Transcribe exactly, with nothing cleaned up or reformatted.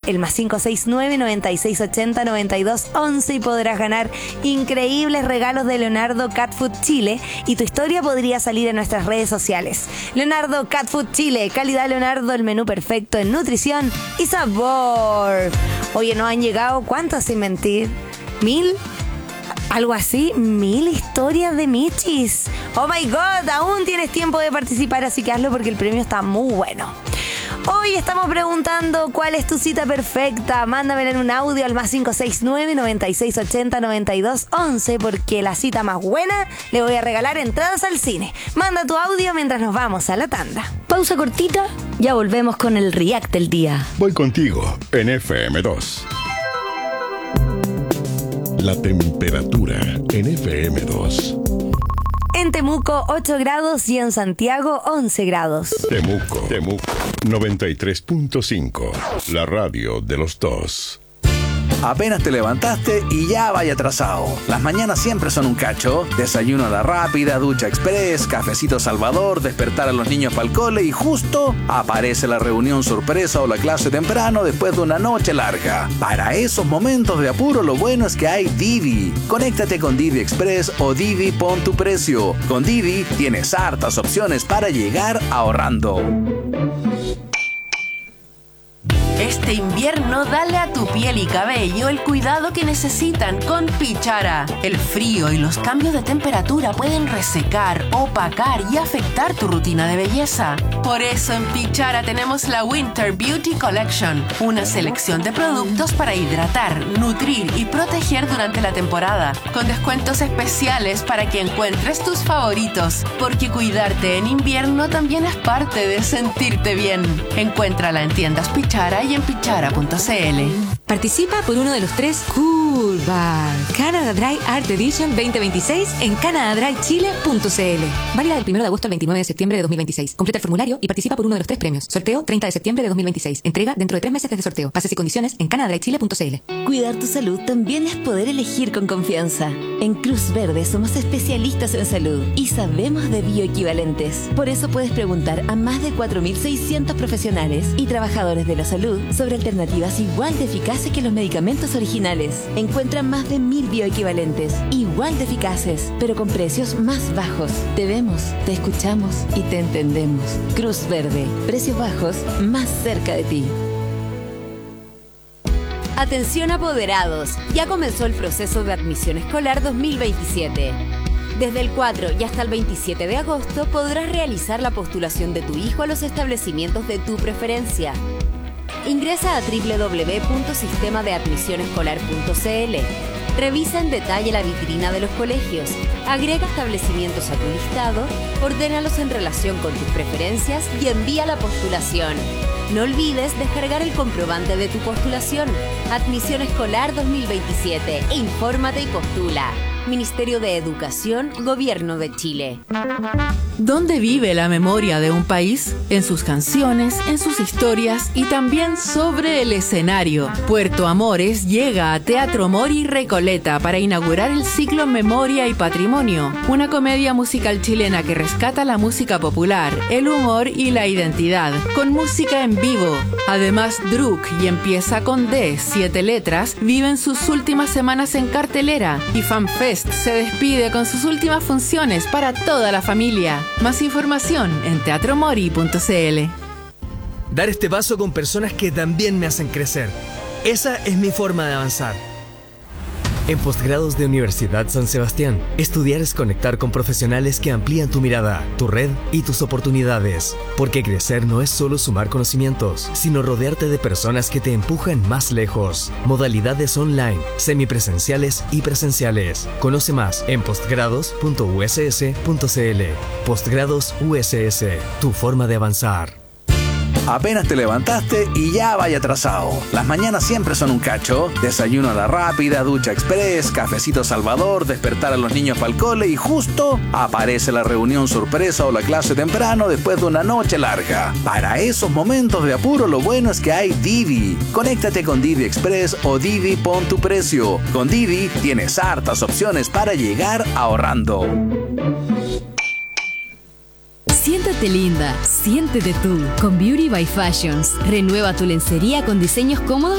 el más cinco seis nueve, noventa y seis ochenta, noventa y dos once y podrás ganar increíbles regalos de Leonardo Cat Food Chile y tu historia podría salir en nuestras redes sociales. Leonardo Cat Food Chile, calidad Leonardo, el menú perfecto en nutrición y sabor. Oye, nos han llegado, ¿cuántos sin mentir? ¿Mil? Algo así, mil historias de Michis. Oh my God, aún tienes tiempo de participar, así que hazlo porque el premio está muy bueno. Hoy estamos preguntando cuál es tu cita perfecta. Mándamela en un audio al más cinco seis nueve, noventa y seis ochenta, noventa y dos once porque la cita más buena le voy a regalar entradas al cine. Manda tu audio mientras nos vamos a la tanda. Pausa cortita, ya volvemos con el React del día. Voy contigo en F M dos. La temperatura en F M dos. En Temuco, ocho grados y en Santiago, once grados. Temuco, Temuco, noventa y tres punto cinco. La radio de los dos. Apenas te levantaste y ya vaya atrasado. Las mañanas siempre son un cacho. Desayuno a la rápida, ducha express, cafecito Salvador, despertar a los niños para el cole y justo aparece la reunión sorpresa o la clase temprano después de una noche larga. Para esos momentos de apuro lo bueno es que hay Didi. Conéctate con Didi Express o Didi Pon tu Precio. Con Didi tienes hartas opciones para llegar ahorrando. Este invierno dale a tu piel y cabello el cuidado que necesitan con Pichara. El frío y los cambios de temperatura pueden resecar, opacar y afectar tu rutina de belleza. Por eso en Pichara tenemos la Winter Beauty Collection, una selección de productos para hidratar, nutrir y proteger durante la temporada, con descuentos especiales para que encuentres tus favoritos, porque cuidarte en invierno también es parte de sentirte bien. Encuéntrala en tiendas Pichara y en pichara punto c l. Participa por uno de los tres Cool Bar Canada Dry Art Edition veinte veintiséis en canada dry chile punto c l. Válida del primero de agosto al veintinueve de septiembre de dos mil veintiséis. Completa el formulario y participa por uno de los tres premios. Sorteo treinta de septiembre de dos mil veintiséis. Entrega dentro de tres meses desde sorteo. Bases y condiciones en canada dry chile punto c l. Cuidar tu salud también es poder elegir con confianza. En Cruz Verde somos especialistas en salud y sabemos de bioequivalentes. Por eso puedes preguntar a más de cuatro mil seiscientos profesionales y trabajadores de la salud sobre alternativas igual de eficaces que los medicamentos originales. Encuentran más de mil bioequivalentes, igual de eficaces, pero con precios más bajos. Te vemos, te escuchamos y te entendemos. Cruz Verde, precios bajos más cerca de ti. Atención apoderados, ya comenzó el proceso de admisión escolar dos mil veintisiete. Desde el cuatro y hasta el veintisiete de agosto podrás realizar la postulación de tu hijo a los establecimientos de tu preferencia. Ingresa a doble u doble u doble u punto sistema de admisión escolar punto c l. Revisa en detalle la vitrina de los colegios, agrega establecimientos a tu listado, ordénalos en relación con tus preferencias y envía la postulación. No olvides descargar el comprobante de tu postulación. Admisión Escolar dos mil veintisiete. Infórmate y postula. Ministerio de Educación, Gobierno de Chile. ¿Dónde vive la memoria de un país? En sus canciones, en sus historias y también sobre el escenario. Puerto Amores llega a Teatro Mori Recoleta para inaugurar el ciclo Memoria y Patrimonio, una comedia musical chilena que rescata la música popular, el humor y la identidad, con música en vivo. Además, Druk y Empieza con D, siete letras, viven sus últimas semanas en cartelera y FanFest se despide con sus últimas funciones para toda la familia. Más información en teatro mori punto c l. Dar este paso con personas que también me hacen crecer. Esa es mi forma de avanzar. En Postgrados de Universidad San Sebastián, estudiar es conectar con profesionales que amplían tu mirada, tu red y tus oportunidades. Porque crecer no es solo sumar conocimientos, sino rodearte de personas que te empujan más lejos. Modalidades online, semipresenciales y presenciales. Conoce más en postgrados punto u s s punto c l. Postgrados U S S, tu forma de avanzar. Apenas te levantaste y ya vaya atrasado. Las mañanas siempre son un cacho. Desayuno a la rápida, ducha express, cafecito Salvador, despertar a los niños para el cole y justo aparece la reunión sorpresa o la clase temprano después de una noche larga. Para esos momentos de apuro lo bueno es que hay Didi. Conéctate con Didi Express o Didi Pon tu Precio. Con Didi tienes hartas opciones para llegar ahorrando. Siéntete linda, siéntete tú con Beauty by Fashions. Renueva tu lencería con diseños cómodos